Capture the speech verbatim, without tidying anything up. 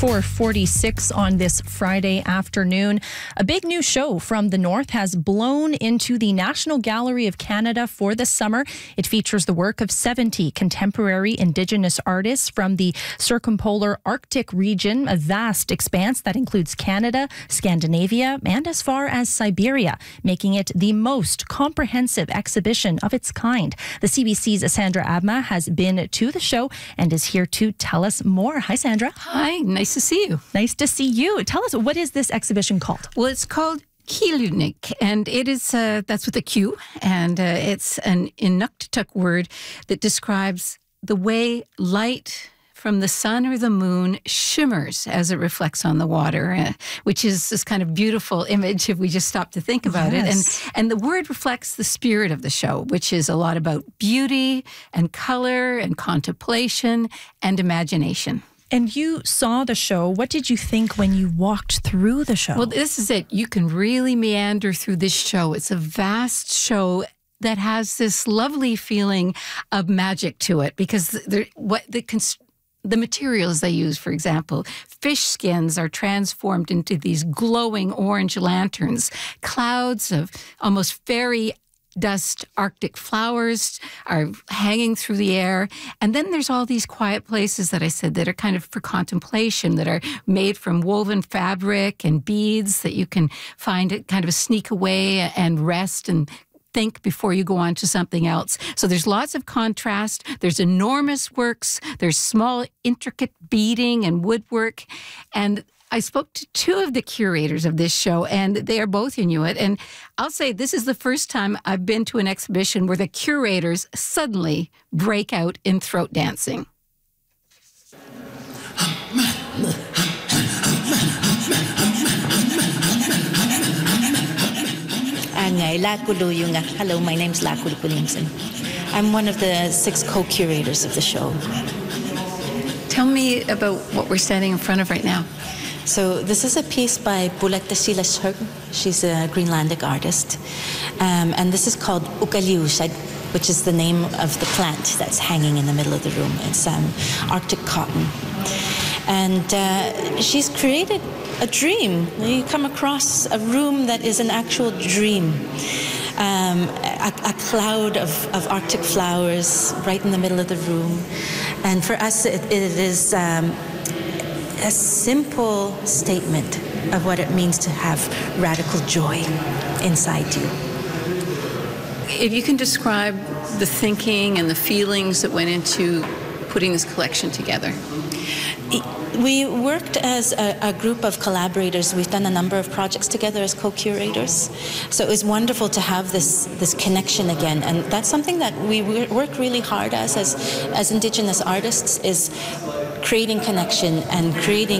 four forty-six on this Friday afternoon. A big new show from the North has blown into the National Gallery of Canada for the summer. It features the work of seventy contemporary Indigenous artists from the circumpolar Arctic region, a vast expanse that includes Canada, Scandinavia, and as far as Siberia, making it the most comprehensive exhibition of its kind. The C B C's Sandra Abma has been to the show and is here to tell us more. Hi, Sandra. Hi, nice to see you. Nice to see you. Tell us, what is this exhibition called? Well, it's called Qilunik, and it is, uh, that's with a Q, and uh, it's an Inuktitut word that describes the way light from the sun or the moon shimmers as it reflects on the water, uh, which is this kind of beautiful image if we just stop to think about yes. it. And, and the word reflects the spirit of the show, which is a lot about beauty and color and contemplation and imagination. And you saw the show. What did you think when you walked through the show? Well, this is it. You can really meander through this show. It's a vast show that has this lovely feeling of magic to it because the, what the the materials they use, for example, fish skins are transformed into these glowing orange lanterns. Clouds of almost fairy dust Arctic flowers are hanging through the air. And then there's all these quiet places that I said that are kind of for contemplation, that are made from woven fabric and beads that you can find it kind of a sneak away and rest and think before you go on to something else. So there's lots of contrast. There's enormous works. There's small, intricate beading and woodwork. And I spoke to two of the curators of this show, and they are both Inuit. And I'll say this is the first time I've been to an exhibition where the curators suddenly break out in throat dancing. Hello, my name's Lakul Pulimson. I'm one of the six co-curators of the show. Tell me about what we're standing in front of right now. So this is a piece by Bulaktasila Shurg. She's a Greenlandic artist. Um, and this is called Ukaliushad, which is the name of the plant that's hanging in the middle of the room. It's um, Arctic cotton. And uh, she's created a dream. You come across a room that is an actual dream. Um, a, a cloud of, of Arctic flowers right in the middle of the room. And for us, it, it is um, a simple statement of what it means to have radical joy inside you. If you can describe the thinking and the feelings that went into putting this collection together. We worked as a, a group of collaborators. We've done a number of projects together as co-curators. So it was wonderful to have this, this connection again. And that's something that we work really hard as, as, as Indigenous artists, is creating connection and creating